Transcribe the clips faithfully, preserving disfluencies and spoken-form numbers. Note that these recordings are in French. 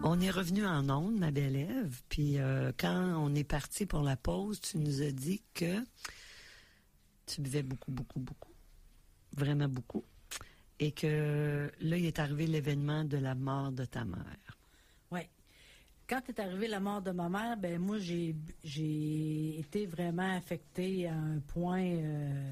On est revenu en ondes, ma belle Ève, puis euh, quand on est parti pour la pause, tu nous as dit que tu buvais beaucoup, beaucoup, beaucoup, vraiment beaucoup, et que là, il est arrivé l'événement de la mort de ta mère. Oui. Quand est arrivée la mort de ma mère, ben moi, j'ai j'ai été vraiment affectée à un point... Euh,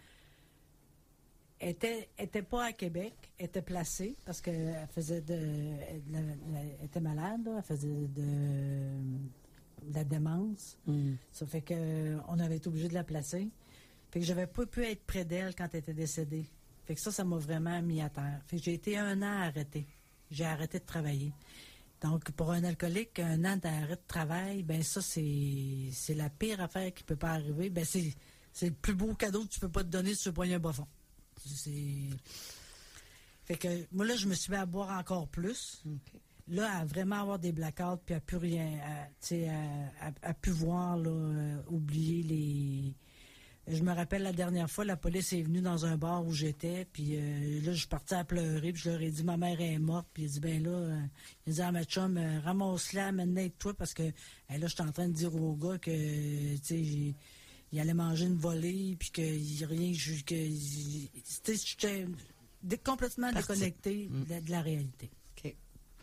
Elle était, était pas à Québec, elle était placée parce qu'elle faisait de, elle, elle, elle était malade, là, elle faisait de, de la démence. Mm. Ça fait que on avait été obligé de la placer. Fait que j'avais pas pu être près d'elle quand elle était décédée. Fait que ça, ça m'a vraiment mis à terre. Fait que j'ai été un an arrêtée. J'ai arrêté de travailler. Donc, pour un alcoolique, un an d'arrêt de travail, ben ça, c'est c'est la pire affaire qui peut pas arriver. Ben c'est c'est le plus beau cadeau que tu peux pas te donner si tu veux poigner un bas fond. C'est... Fait que moi, là, je me suis mis à boire encore plus. Okay. Là, à vraiment avoir des blackouts, puis à plus rien, à, tu sais, à, à, à plus voir, là, euh, oublier les... Je me rappelle la dernière fois, la police est venue dans un bar où j'étais, puis euh, là, je suis partie à pleurer, puis je leur ai dit, ma mère est morte, puis il a dit, ben là, euh, il a dit à ma chum, euh, ramasse-la, maintenant, toi, parce que hey, là, j'étais en train de dire au gars que, tu sais, j'ai... il allait manger une volée, puis que rien, que c'était j'étais complètement Parti. déconnecté mmh. de, de la réalité. Okay.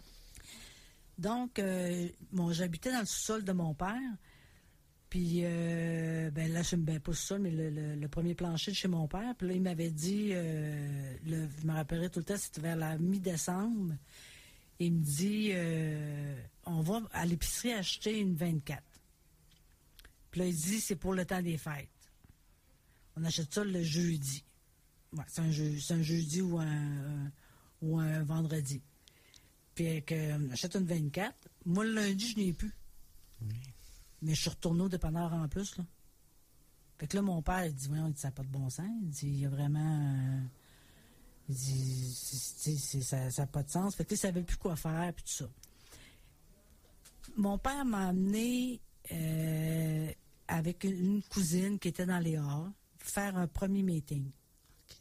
Donc, euh, bon, j'habitais dans le sous-sol de mon père, puis euh, ben là, je me ben pas sous-sol, mais le, le, le premier plancher de chez mon père, puis là, il m'avait dit, euh, le, je me rappellerai tout le temps, c'était vers la mi-décembre, il me dit, euh, on va à l'épicerie acheter une vingt-quatre. Puis là, il dit, c'est pour le temps des fêtes. On achète ça le jeudi. Ouais, c'est un, je, c'est un jeudi ou un, un, ou un vendredi. Puis qu'on achète une vingt-quatre. Moi, le lundi, je n'ai plus. Oui. Mais je suis retourné au dépanneur en plus, là. Fait que là, mon père, il dit, voyons, il dit, ça n'a pas de bon sens. Il dit, il y a vraiment... Euh, il dit, c'est, c'est, ça n'a pas de sens. Fait que là, il ne savait plus quoi faire, puis tout ça. Mon père m'a amené... Euh, avec une cousine qui était dans les Halles, faire un premier meeting. Okay.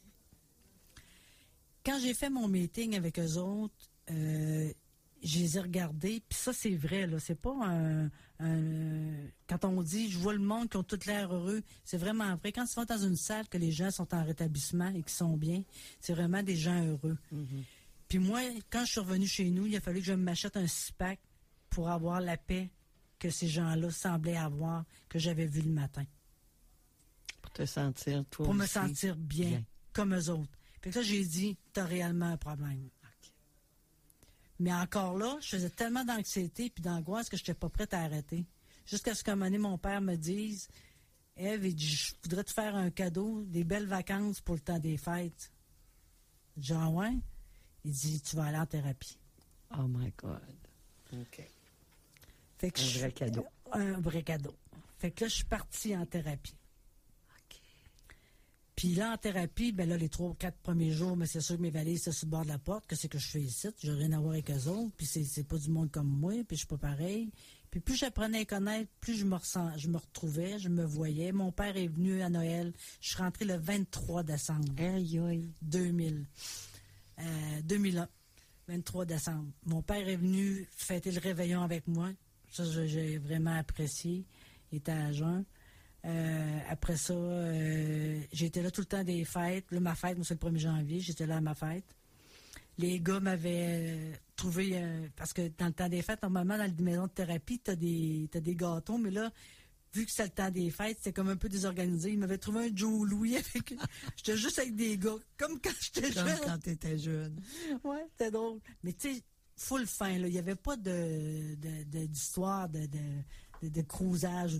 Quand j'ai fait mon meeting avec eux autres, euh, je les ai regardés, puis ça, c'est vrai, là, c'est pas un, un... Quand on dit, je vois le monde qui ont tout l'air heureux, c'est vraiment vrai. Quand tu vas dans une salle que les gens sont en rétablissement et qui sont bien, c'est vraiment des gens heureux. Mm-hmm. Puis moi, quand je suis revenu chez nous, il a fallu que je m'achète un six-pack pour avoir la paix que ces gens-là semblaient avoir, que j'avais vu le matin. Pour te sentir, toi Pour aussi, me sentir bien, bien, comme eux autres. Fait que là, j'ai dit, t'as réellement un problème. Okay. Mais encore là, je faisais tellement d'anxiété puis d'angoisse que je n'étais pas prête à arrêter. Jusqu'à ce qu'à un moment donné, mon père me dise, Ève, il dit, je voudrais te faire un cadeau, des belles vacances pour le temps des fêtes. J'ai dit, ah ouais? Il dit, tu vas aller en thérapie. Oh my God. OK. Fait que un je, vrai cadeau. Un vrai cadeau. Fait que là, je suis partie en thérapie. OK. Puis là, en thérapie, ben là, les trois ou quatre premiers jours, mais c'est sûr que mes valises, c'est sur le bord de la porte. Qu'est-ce que je fais ici? J'ai rien à voir avec eux autres. Puis c'est, c'est pas du monde comme moi. Puis je suis pas pareil. Puis plus j'apprenais à connaître, plus je me ressens, je me retrouvais, je me voyais. Mon père est venu à Noël. Je suis rentrée le vingt-trois décembre. Aïe, aïe. deux mille. Euh, deux mille un. vingt-trois décembre. Mon père est venu fêter le réveillon avec moi. Ça, j'ai vraiment apprécié. Il était à jeun. Euh, après ça, euh, j'étais là tout le temps des fêtes. Là, ma fête, moi, c'est le premier janvier. J'étais là à ma fête. Les gars m'avaient euh, trouvé... Euh, parce que dans le temps des fêtes, normalement, dans les maisons de thérapie, t'as des, t'as des gâteaux. Mais là, vu que c'est le temps des fêtes, c'était comme un peu désorganisé. Ils m'avaient trouvé un Joe Louis avec... J'étais juste avec des gars. Comme quand j'étais jeune. Comme quand t'étais jeune. Ouais, c'était drôle. Mais tu sais... full fin, là. Il n'y avait pas de, de, de, d'histoire de, de, de, de cruisage.